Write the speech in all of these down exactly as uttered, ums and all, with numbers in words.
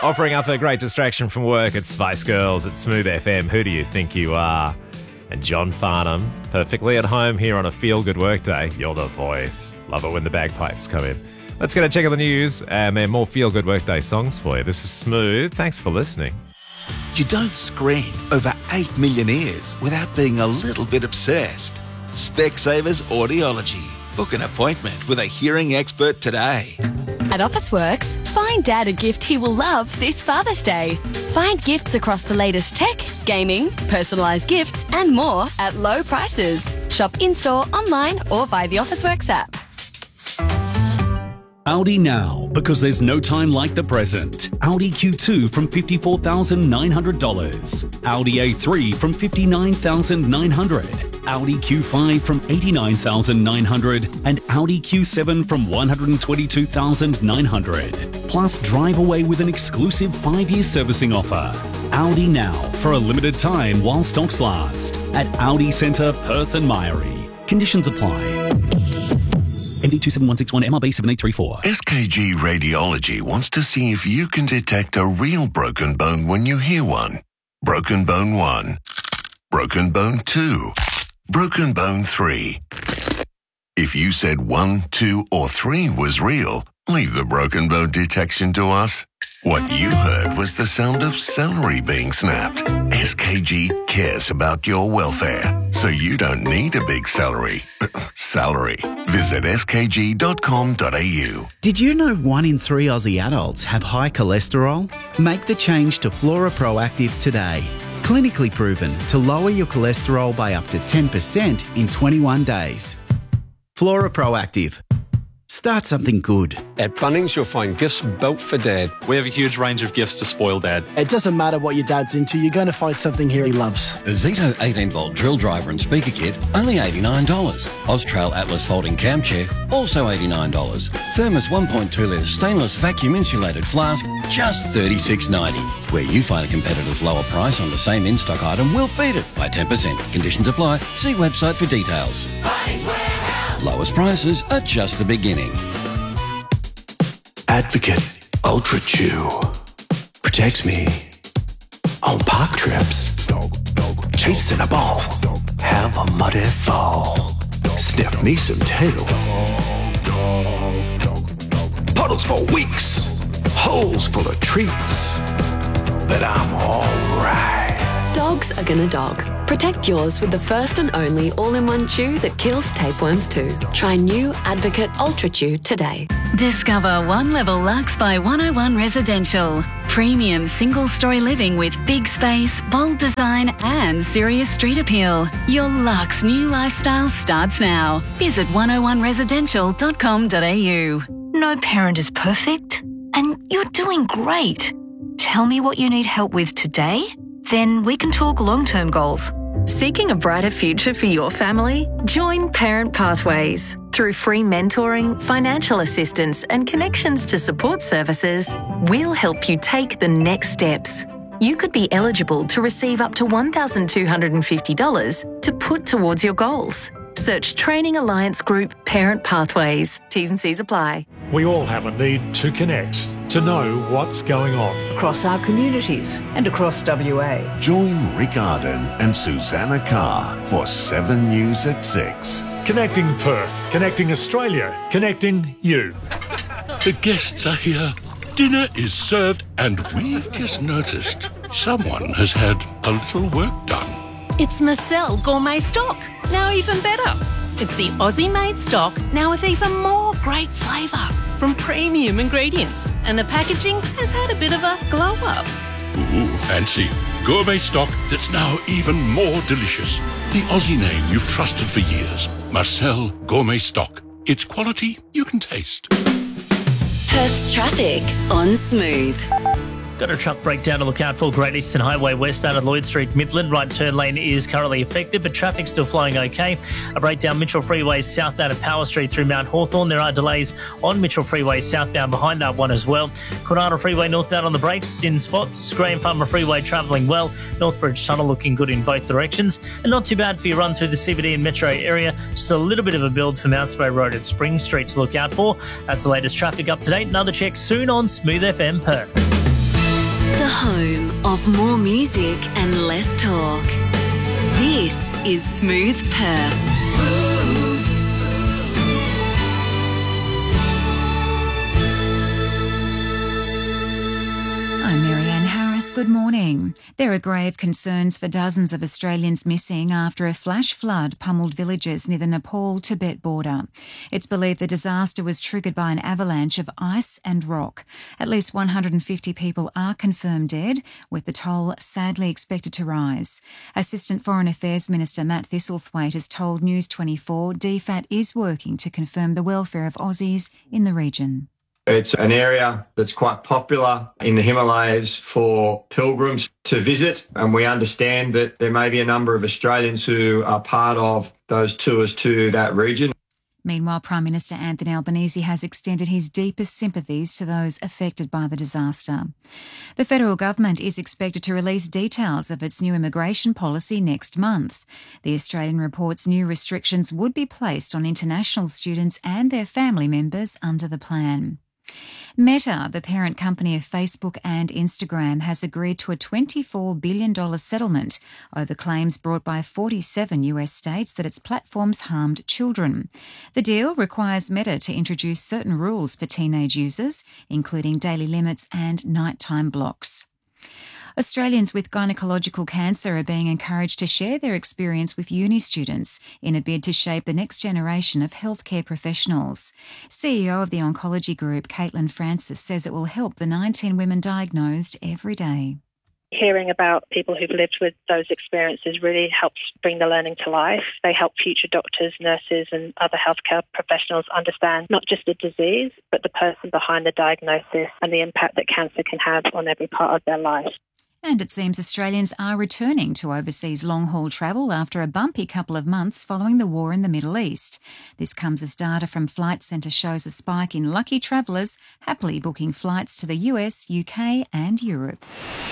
Offering up a great distraction from work at Spice Girls at Smooth F M. Who do you think you are? And John Farnham, perfectly at home here on a feel-good workday. You're the voice. Love it when the bagpipes come in. Let's get a check of the news, and there are more feel-good workday songs for you. This is Smooth. Thanks for listening. You don't scream over eight million ears without being a little bit obsessed. Specsavers Audiology. Book an appointment with a hearing expert today. At Officeworks, find Dad a gift he will love this Father's Day. Find gifts across the latest tech, gaming, personalised gifts and more at low prices. Shop in-store, online or via the Officeworks app. Audi now, because there's no time like the present. Audi Q two from fifty-four thousand nine hundred dollars. Audi A three from fifty-nine thousand nine hundred dollars. Audi Q five from eighty-nine thousand nine hundred dollars. And Audi Q seven from one hundred twenty-two thousand nine hundred dollars. Plus, drive away with an exclusive five-year servicing offer. Audi now, for a limited time while stocks last. At Audi Centre, Perth and Myrie. Conditions apply. M D two seven one six one, M R B seven eight three four. S K G Radiology wants to see if you can detect a real broken bone when you hear one. Broken bone one. Broken bone two. Broken bone three. If you said one, two, or three was real, leave the broken bone detection to us. What you heard was the sound of celery being snapped. S K G cares about your welfare, so you don't need a big celery. Salary. Visit s k g dot com dot a u. Did you know one in three Aussie adults have high cholesterol? Make the change to Flora Proactive today. Clinically proven to lower your cholesterol by up to ten percent in twenty-one days. Flora Proactive. Start something good. At Bunnings, you'll find gifts built for Dad. We have a huge range of gifts to spoil Dad. It doesn't matter what your dad's into, you're going to find something here he loves. A Zito eighteen volt drill driver and speaker kit, only eighty-nine dollars. Austrail Atlas folding cam chair, also eighty-nine dollars. Thermos one point two litre stainless vacuum insulated flask, just thirty-six ninety. Where you find a competitor's lower price on the same in-stock item, we'll beat it by ten percent. Conditions apply. See website for details. Lowest prices are just the beginning. Advocate Ultra Chew protects me on park trips. Chasing a ball, have a muddy fall. Sniff me some tail. Puddles for weeks, holes full of treats. But I'm alright. Dogs are gonna dog. Protect yours with the first and only all-in-one chew that kills tapeworms too. Try new Advocate Ultra Chew today. Discover One Level Luxe by one oh one Residential. Premium single-story living with big space, bold design and serious street appeal. Your luxe new lifestyle starts now. Visit one oh one residential dot com dot a u. No parent is perfect, and you're doing great. Tell me what you need help with today, then we can talk long-term goals. Seeking a brighter future for your family? Join Parent Pathways. Through free mentoring, financial assistance and connections to support services, we'll help you take the next steps. You could be eligible to receive up to one thousand two hundred fifty dollars to put towards your goals. Search Training Alliance Group Parent Pathways. T's and C's apply. We all have a need to connect, to know what's going on. Across our communities and across W A. Join Rick Arden and Susanna Carr for seven News at six. Connecting Perth, connecting Australia, connecting you. The guests are here. Dinner is served and we've just noticed someone has had a little work done. It's Marcel Gourmet Stock, now even better. It's the Aussie-made stock, now with even more great flavour from premium ingredients. And the packaging has had a bit of a glow-up. Ooh, fancy. Gourmet stock that's now even more delicious. The Aussie name you've trusted for years. Marcel Gourmet Stock. It's quality you can taste. Perth's traffic on Smooth. Got a truck breakdown to look out for. Great Eastern Highway westbound at Lloyd Street, Midland. Right turn lane is currently affected, but traffic's still flowing okay. A breakdown Mitchell Freeway southbound at Power Street through Mount Hawthorn. There are delays on Mitchell Freeway southbound behind that one as well. Kwinana Freeway northbound on the brakes in spots. Graham Farmer Freeway travelling well. Northbridge Tunnel looking good in both directions. And not too bad for your run through the C B D and metro area. Just a little bit of a build for Mount Spray Road at Spring Street to look out for. That's the latest traffic up to date. Another check soon on Smooth F M Perth. The home of more music and less talk. This is Smooth Perth. Smooth. I'm Marianne Harris. Good morning. There are grave concerns for dozens of Australians missing after a flash flood pummeled villages near the Nepal-Tibet border. It's believed the disaster was triggered by an avalanche of ice and rock. At least one hundred fifty people are confirmed dead, with the toll sadly expected to rise. Assistant Foreign Affairs Minister Matt Thistlethwaite has told News twenty-four D FAT is working to confirm the welfare of Aussies in the region. It's an area that's quite popular in the Himalayas for pilgrims to visit, and we understand that there may be a number of Australians who are part of those tours to that region. Meanwhile, Prime Minister Anthony Albanese has extended his deepest sympathies to those affected by the disaster. The federal government is expected to release details of its new immigration policy next month. The Australian reports new restrictions would be placed on international students and their family members under the plan. Meta, the parent company of Facebook and Instagram, has agreed to a twenty-four billion dollars settlement over claims brought by forty-seven U S states that its platforms harmed children. The deal requires Meta to introduce certain rules for teenage users, including daily limits and nighttime blocks. Australians with gynecological cancer are being encouraged to share their experience with uni students in a bid to shape the next generation of healthcare professionals. C E O of the oncology group, Caitlin Francis, says it will help the nineteen women diagnosed every day. Hearing about people who've lived with those experiences really helps bring the learning to life. They help future doctors, nurses and other healthcare professionals understand not just the disease, but the person behind the diagnosis and the impact that cancer can have on every part of their life. And it seems Australians are returning to overseas long-haul travel after a bumpy couple of months following the war in the Middle East. This comes as data from Flight Centre shows a spike in lucky travellers happily booking flights to the U S, U K and Europe.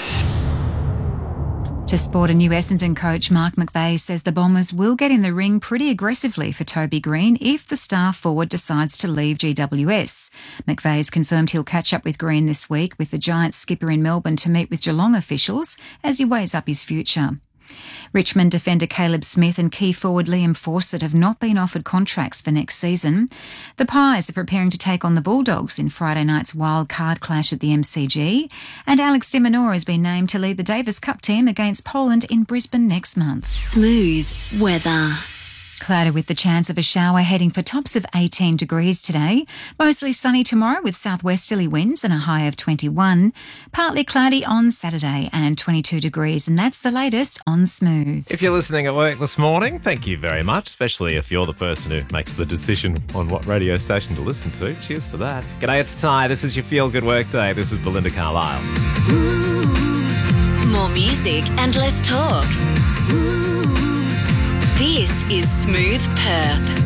To sport, a new Essendon coach, Mark McVeigh, says the Bombers will get in the ring pretty aggressively for Toby Green if the star forward decides to leave G W S. McVeigh has confirmed he'll catch up with Green this week, with the Giants skipper in Melbourne to meet with Geelong officials as he weighs up his future. Richmond defender Caleb Smith and key forward Liam Fawcett have not been offered contracts for next season. The Pies are preparing to take on the Bulldogs in Friday night's wild card clash at the M C G, and Alex de Minaur has been named to lead the Davis Cup team against Poland in Brisbane next month. Smooth weather. Cloudy with the chance of a shower, heading for tops of eighteen degrees today. Mostly sunny tomorrow with southwesterly winds and a high of twenty-one. Partly cloudy on Saturday and twenty-two degrees, and that's the latest on Smooth. If you're listening at work this morning, thank you very much, especially if you're the person who makes the decision on what radio station to listen to. Cheers for that. G'day, it's Ty. This is your Feel Good Workday. This is Belinda Carlisle. More music and less talk. This is Smooth Perth.